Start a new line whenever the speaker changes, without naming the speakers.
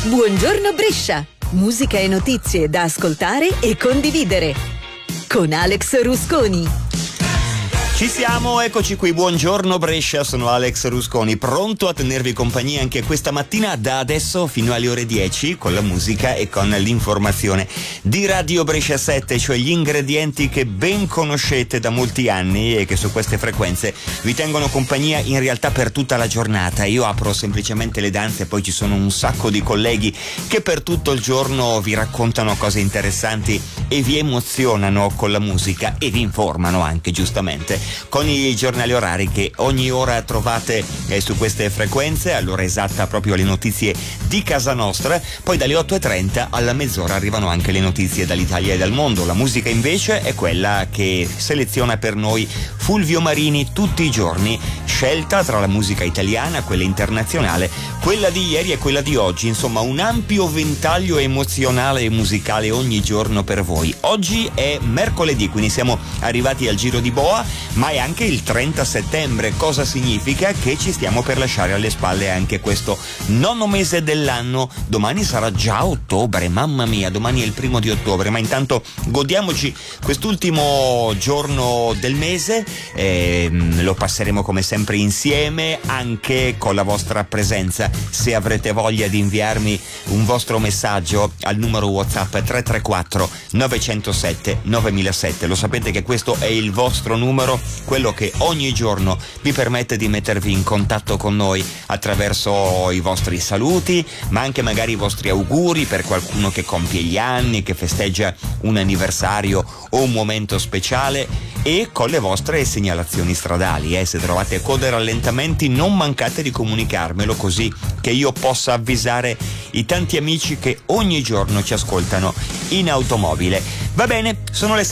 Buongiorno Brescia, musica e notizie da ascoltare e condividere con Alex Rusconi.
Ci siamo, eccoci qui, buongiorno Brescia, sono Alex Rusconi, pronto a tenervi compagnia anche questa mattina da adesso fino alle ore 10 con la musica e con l'informazione di Radio Brescia 7, cioè gli ingredienti che ben conoscete da molti anni e che su queste frequenze vi tengono compagnia in realtà per tutta la giornata. Io apro semplicemente le danze e poi ci sono un sacco di colleghi che per tutto il giorno vi raccontano cose interessanti e vi emozionano con la musica e vi informano anche giustamente con i giornali orari che ogni ora trovate su queste frequenze, all'ora esatta proprio le notizie di casa nostra, poi dalle 8:30 alla mezz'ora arrivano anche le notizie dall'Italia e dal mondo. La musica invece è quella che seleziona per noi Fulvio Marini tutti i giorni, scelta tra la musica italiana, quella internazionale, quella di ieri e quella di oggi, insomma un ampio ventaglio emozionale e musicale ogni giorno per voi. Oggi è mercoledì, quindi siamo arrivati al giro di boa, ma è anche il 30 settembre, cosa significa? Che ci stiamo per lasciare alle spalle anche questo nono mese dell'anno. Domani sarà già ottobre, mamma mia, domani è il 1 ottobre, ma intanto godiamoci quest'ultimo giorno del mese, lo passeremo come sempre insieme, anche con la vostra presenza. Se avrete voglia di inviarmi un vostro messaggio al numero WhatsApp 334 907 9007, lo sapete che questo è il vostro numero, quello che ogni giorno vi permette di mettervi in contatto con noi attraverso i vostri saluti, ma anche magari i vostri auguri per qualcuno che compie gli anni, che festeggia un anniversario o un momento speciale, e con le vostre segnalazioni stradali. Se trovate code e rallentamenti non mancate di comunicarmelo, così che io possa avvisare i tanti amici che ogni giorno ci ascoltano in automobile. Va bene, sono le